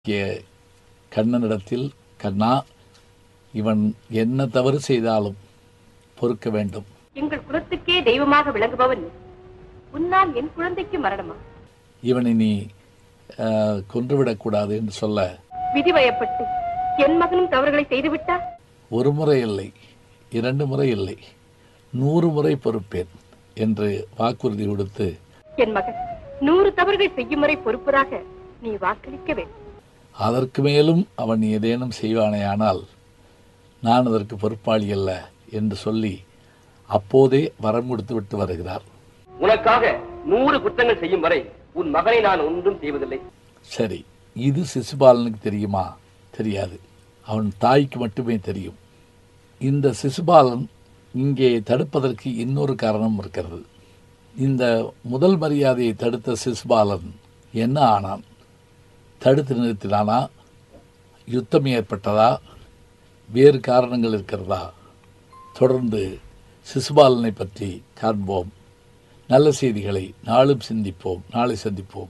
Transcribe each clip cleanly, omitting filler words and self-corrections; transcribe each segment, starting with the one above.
கண்ணனிடத்தில், கண்ணா, இவன் என்ன தவறு செய்தாலும் பொறுக்க வேண்டும். எங்கள் குலத்துக்கே தெய்வமாக விளங்குபவன் உன்னால் என் குழந்தைக்கு மரணமா? இவனை நீ கொன்றுவிடக்கூடாது என்று சொல்ல, விதிவயப்பட்டு என் மகனும் தவறுகளை செய்துவிட்டார். ஒரு முறை இல்லை, 2 முறை இல்லை, 100 முறை பொறுப்பேன் என்று வாக்குறுதி கொடுத்து, என் மகன் 100 தவறுகள் செய்யும் முறை பொறுப்பதாக நீ வாக்களிக்க வேண்டும். அதற்கு மேலும் அவன் ஏதேனும் செய்வானேயானால் நான் அதற்கு பொறுப்பாளி அல்ல என்று சொல்லி அப்போதே வரம் கொடுத்து விட்டு வருகிறார். உனக்காக 100 குற்றங்கள் செய்யும் வரை உன் மகனை நான் ஒன்றும் செய்வதில்லை. சரி, இது சிசுபாலனுக்கு தெரியுமா? தெரியாது. அவன் தாய்க்கு மட்டுமே தெரியும். இந்த சிசுபாலன் இங்கே தடுப்பதற்கு இன்னொரு காரணம் இருக்கிறது. இந்த முதல் மரியாதையை தடுத்த சிசுபாலன் என்ன ஆனான்? தடுத்து நிறுத்தினானா? யுத்தம் ஏற்பட்டதா? வேறு காரணங்கள் இருக்கிறதா? தொடர்ந்து சிசுபாலனை பற்றி காண்போம். நல்ல செய்திகளை நாளும் சிந்திப்போம். நாளை சந்திப்போம்.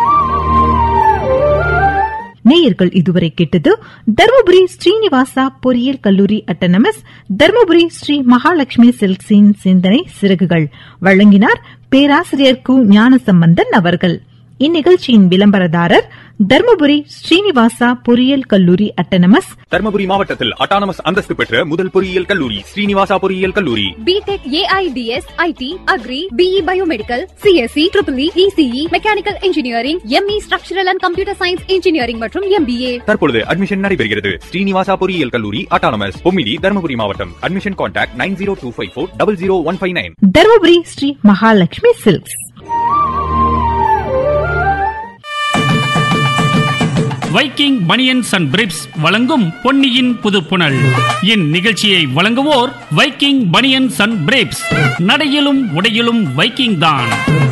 நேயர்கள் இதுவரை கேட்டது தர்மபுரி ஸ்ரீனிவாசா பொறியியல் கல்லூரி அட்டானமஸ், தர்மபுரி ஸ்ரீ மகாலட்சுமி சில்க்ஸின் சிந்தனை சிறகுகள். வழங்கினார் பேராசிரியர் கு ஞானசம்பந்தன் அவர்கள். இந்நிகழ்ச்சியின் விளம்பரதாரர் தர்மபுரி ஸ்ரீனிவாசா பொறியியல் கல்லூரி அட்டானமஸ். தர்மபுரி மாவட்டத்தில் அட்டானமஸ் அந்தஸ்து பெற்ற முதல் பொறியியல் கல்லூரி ஸ்ரீனிவாசா பொறியியல் கல்லூரி. BTech, AIDS, IT, Agri, BE Biomedical, CSE, EEE, ECE, Mechanical Engineering, ME Structural and Computer Science Engineering மற்றும் MBA. தற்பொழுது அட்மிஷன் நடைபெறுகிறது. ஸ்ரீனிவாசா பொறியியல் கல்லூரி அட்டானமஸ், பொம்மிடி, தர்மபுரி மாவட்டம். Admission contact 9025400159. Dharmapuri Sri Mahalakshmi silks. Viking banians and பிரிப்ஸ் வழங்கும் பொன்னியின் புதுப்புணல். இந்நிகழ்ச்சியை வழங்குவோர் வைக்கிங் பனியன்ஸ் அண்ட் பிரிப்ஸ். நடையிலும் உடையிலும் வைக்கிங் தான்.